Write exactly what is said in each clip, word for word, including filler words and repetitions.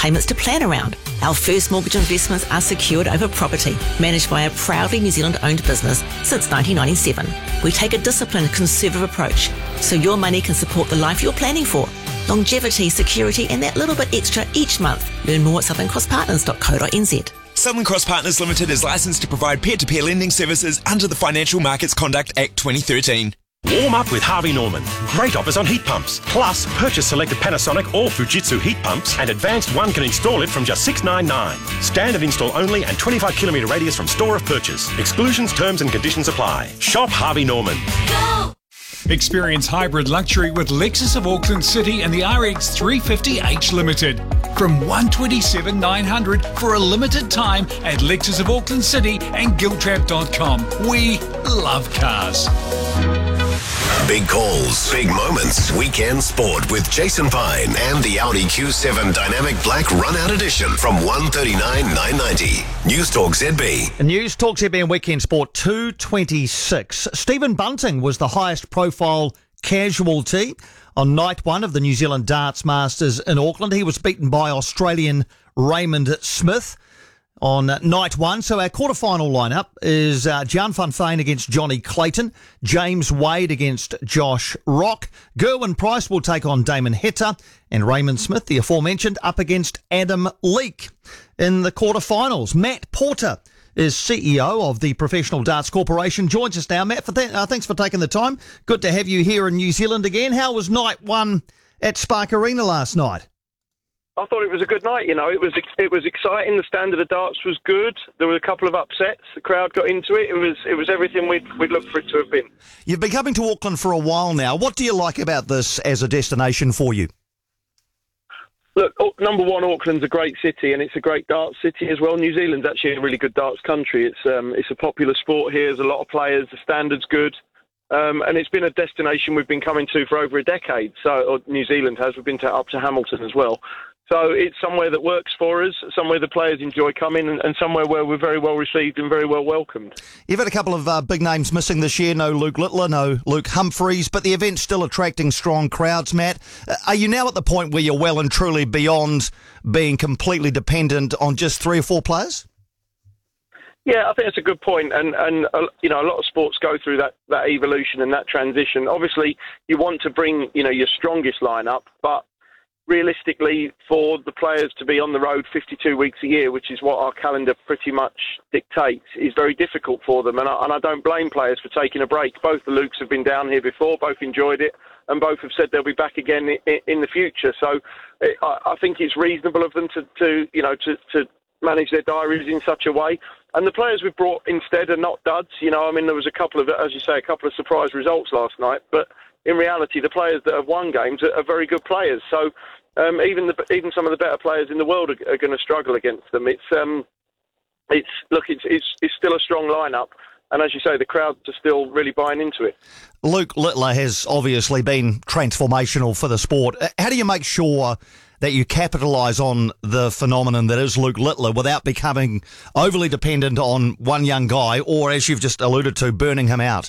payments to plan around. Our first mortgage investments are secured over property, managed by a proudly New Zealand-owned business since nineteen ninety-seven. We take a disciplined, conservative approach, so your money can support the life you're planning for. Longevity, security, and that little bit extra each month. Learn more at southern cross partners dot co dot n z. Southern Cross Partners Limited is licensed to provide peer-to-peer lending services under the Financial Markets Conduct Act twenty thirteen. Warm up with Harvey Norman. Great offers on heat pumps. Plus, purchase selected Panasonic or Fujitsu heat pumps and Advanced One can install it from just six hundred ninety-nine. Standard install only and twenty-five kilometre radius from store of purchase. Exclusions, terms and conditions apply. Shop Harvey Norman. Go! Experience hybrid luxury with Lexus of Auckland City and the R X three fifty H Limited. From one hundred twenty-seven thousand nine hundred for a limited time at Lexus of Auckland City and Giltrap dot com. We love cars. Big calls, big moments. Weekend sport with Jason Pine and the Audi Q seven Dynamic Black Run-Out Edition from one thirty-nine thousand nine hundred ninety. News Talk Z B. News Talk Z B and Weekend Sport two twenty-six. Stephen Bunting was the highest profile casualty on night one of the New Zealand Darts Masters in Auckland. He was beaten by Australian Raymond Smith on night one. So our quarterfinal lineup is uh, Jan van Veen against Johnny Clayton, James Wade against Josh Rock, Gerwyn Price will take on Damon Heta, and Raymond Smith, the aforementioned, up against Adam Leake. In the quarterfinals, Matt Porter is C E O of the Professional Darts Corporation, joins us now. Matt, for th- uh, thanks for taking the time. Good to have you here in New Zealand again. How was night one at Spark Arena last night? I thought it was a good night. You know, it was it was exciting. The standard of darts was good. There were a couple of upsets. The crowd got into it. It was it was everything we'd we'd looked for it to have been. You've been coming to Auckland for a while now. What do you like about this as a destination for you? Look, number one, Auckland's a great city, and it's a great darts city as well. New Zealand's actually a really good darts country. It's um it's a popular sport here. There's a lot of players. The standard's good. Um, and it's been a destination we've been coming to for over a decade. So, or New Zealand has. We've been to, up to Hamilton as well. So it's somewhere that works for us, somewhere the players enjoy coming, and, and somewhere where we're very well received and very well welcomed. You've had a couple of uh, big names missing this year. No Luke Littler, no Luke Humphreys, but the event's still attracting strong crowds, Matt. Uh, are you now at the point where you're well and truly beyond being completely dependent on just three or four players? Yeah, I think that's a good point, and and uh, you know, a lot of sports go through that, that evolution and that transition. Obviously, you want to bring you know your strongest lineup, but realistically, for the players to be on the road fifty-two weeks a year, which is what our calendar pretty much dictates, is very difficult for them. And I, and I don't blame players for taking a break. Both the Lukes have been down here before, both enjoyed it, and both have said they'll be back again in, in the future. So it, I, I think it's reasonable of them to, to you know, to, to manage their diaries in such a way. And the players we've brought instead are not duds. You know, I mean, there was a couple of, as you say, a couple of surprise results last night, but in reality, the players that have won games are, are very good players. So um, even the, even some of the better players in the world are, are going to struggle against them. It's um, it's look, it's it's it's still a strong lineup, and as you say, the crowds are still really buying into it. Luke Littler has obviously been transformational for the sport. How do you make sure that you capitalise on the phenomenon that is Luke Littler without becoming overly dependent on one young guy, or, as you've just alluded to, burning him out?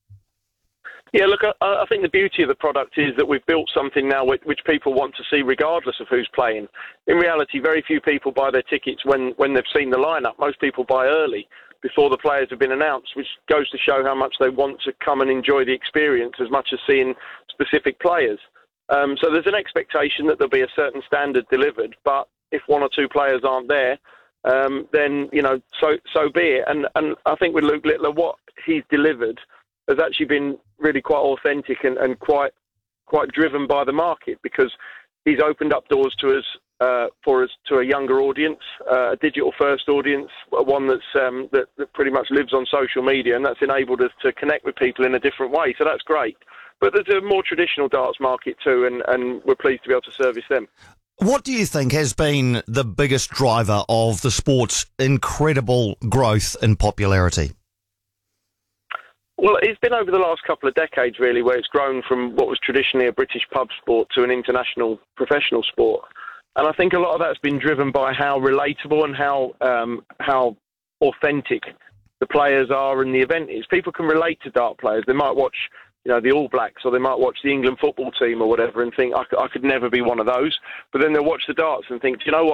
Yeah, look, I, I think the beauty of the product is that we've built something now which, which people want to see regardless of who's playing. In reality, very few people buy their tickets when, when they've seen the lineup. Most people buy early, before the players have been announced, which goes to show how much they want to come and enjoy the experience as much as seeing specific players. Um, so there's an expectation that there'll be a certain standard delivered, but if one or two players aren't there, um, then, you know, so so be it. And, and I think with Luke Littler, what he's delivered has actually been really quite authentic and, and quite quite driven by the market, because he's opened up doors to us, uh, for us to a younger audience, uh, a digital-first audience, one that's um, that, that pretty much lives on social media, and that's enabled us to connect with people in a different way. So that's great. But there's a more traditional darts market too, and, and we're pleased to be able to service them. What do you think has been the biggest driver of the sport's incredible growth in popularity? Well, it's been over the last couple of decades, really, where it's grown from what was traditionally a British pub sport to an international professional sport. And I think a lot of that's been driven by how relatable and how um, how authentic the players are and the event is. People can relate to dart players. They might watch, you know, the All Blacks, or they might watch the England football team or whatever and think, I, I could never be one of those. But then they'll watch the darts and think, do you know what?